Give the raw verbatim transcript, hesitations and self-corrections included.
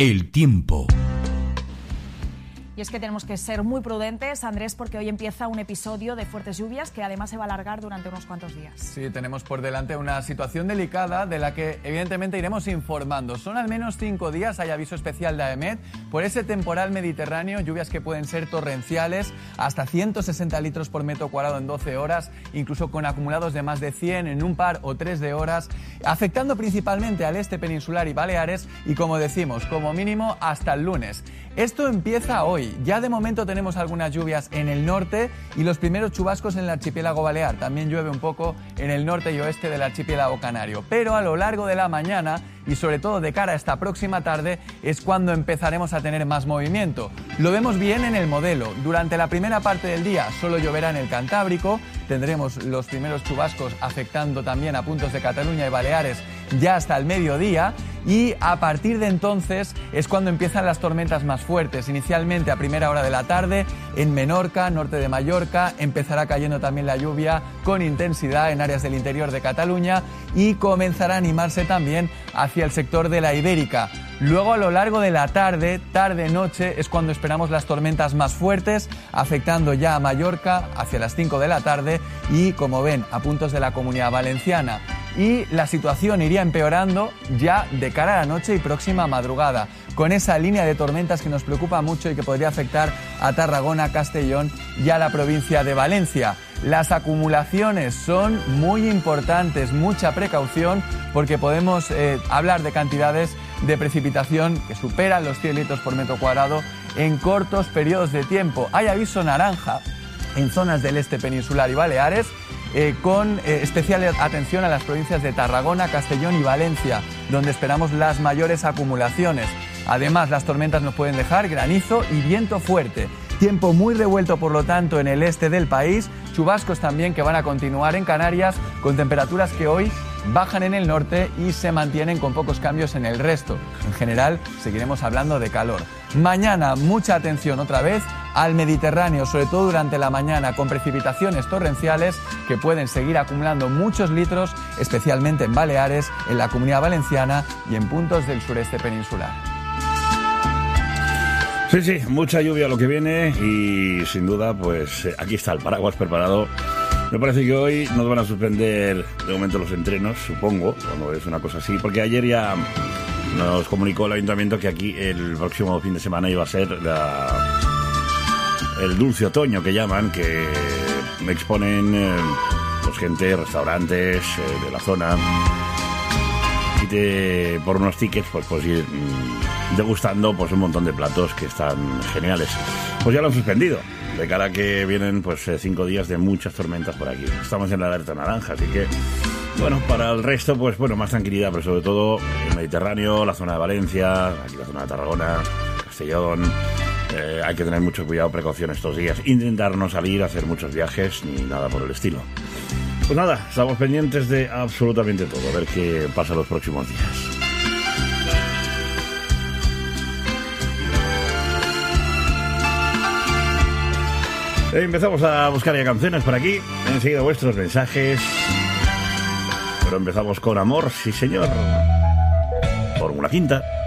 El tiempo. Y es que tenemos que ser muy prudentes, Andrés, porque hoy empieza un episodio de fuertes lluvias que además se va a alargar durante unos cuantos días. Sí, tenemos por delante una situación delicada de la que evidentemente iremos informando. Son al menos cinco días, hay aviso especial de AEMET, por ese temporal mediterráneo, lluvias que pueden ser torrenciales, hasta ciento sesenta litros por metro cuadrado en doce horas, incluso con acumulados de más de cien en un par o tres de horas, afectando principalmente al este peninsular y Baleares y, como decimos, como mínimo hasta el lunes. Esto empieza hoy. Ya de momento tenemos algunas lluvias en el norte y los primeros chubascos en el archipiélago balear. También llueve un poco en el norte y oeste del archipiélago canario. Pero a lo largo de la mañana y sobre todo de cara a esta próxima tarde es cuando empezaremos a tener más movimiento. Lo vemos bien en el modelo. Durante la primera parte del día solo lloverá en el Cantábrico. Tendremos los primeros chubascos afectando también a puntos de Cataluña y Baleares ya hasta el mediodía. Y a partir de entonces es cuando empiezan las tormentas más fuertes. Inicialmente a primera hora de la tarde en Menorca, norte de Mallorca, empezará cayendo también la lluvia con intensidad en áreas del interior de Cataluña y comenzará a animarse también hacia el sector de la Ibérica. Luego a lo largo de la tarde, tarde-noche, es cuando esperamos las tormentas más fuertes, afectando ya a Mallorca hacia las cinco de la tarde y, como ven, a puntos de la Comunidad Valenciana. Y la situación iría empeorando ya de cara a la noche y próxima madrugada, con esa línea de tormentas que nos preocupa mucho y que podría afectar a Tarragona, Castellón y a la provincia de Valencia. Las acumulaciones son muy importantes, mucha precaución, porque podemos eh, hablar de cantidades de precipitación que superan los cien litros por metro cuadrado en cortos periodos de tiempo. Hay aviso naranja en zonas del este peninsular y Baleares, Eh, con eh, especial atención a las provincias de Tarragona, Castellón y Valencia, donde esperamos las mayores acumulaciones. Además, las tormentas nos pueden dejar granizo y viento fuerte. Tiempo muy revuelto, por lo tanto, en el este del país. Chubascos también que van a continuar en Canarias, con temperaturas que hoy bajan en el norte y se mantienen con pocos cambios en el resto. En general, seguiremos hablando de calor. Mañana, mucha atención otra vez al Mediterráneo, sobre todo durante la mañana, con precipitaciones torrenciales que pueden seguir acumulando muchos litros, especialmente en Baleares, en la Comunidad Valenciana y en puntos del sureste peninsular. Sí, sí, mucha lluvia lo que viene y sin duda, pues aquí está el paraguas preparado. Me parece que hoy nos van a suspender de momento los entrenos, supongo, cuando es una cosa así, porque ayer ya nos comunicó el ayuntamiento que aquí el próximo fin de semana iba a ser la, el dulce otoño que llaman, que exponen eh, pues gente, restaurantes eh, de la zona, y te, por unos tickets pues puedes ir mmm, degustando pues un montón de platos que están geniales. Pues ya lo han suspendido, de cara a que vienen pues cinco días de muchas tormentas por aquí. Estamos en la alerta naranja, así que bueno, para el resto pues bueno, más tranquilidad, pero sobre todo el Mediterráneo, la zona de Valencia, aquí la zona de Tarragona, Castellón. Eh, hay que tener mucho cuidado, precaución estos días, intentar no salir a hacer muchos viajes ni nada por el estilo. Pues nada, estamos pendientes de absolutamente todo, a ver qué pasa los próximos días. Empezamos a buscar ya canciones por aquí. Enseguida vuestros mensajes. Pero empezamos con amor, sí señor. Fórmula Quinta.